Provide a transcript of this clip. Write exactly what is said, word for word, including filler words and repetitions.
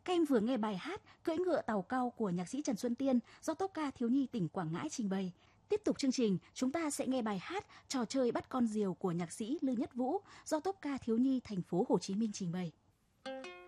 Các em vừa nghe bài hát Cưỡi ngựa tàu cau của nhạc sĩ Trần Xuân Tiên do tốp ca thiếu nhi tỉnh Quảng Ngãi trình bày. Tiếp tục chương trình, chúng ta sẽ nghe bài hát Trò chơi bắt con diều của nhạc sĩ Lư Nhất Vũ do tốp ca thiếu nhi thành phố Hồ Chí Minh trình bày.